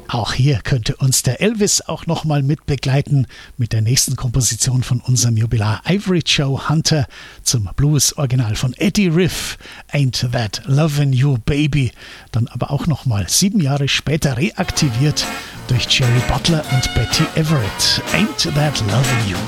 Auch hier könnte uns der Elvis auch nochmal mitbegleiten mit der nächsten Komposition von unserem Jubilar Ivory Joe Hunter zum Blues-Original von Eddie Riff, Ain't That Lovin' You Baby, dann aber auch nochmal 7 Jahre später reaktiviert durch Jerry Butler und Betty Everett, Ain't That Lovin' You.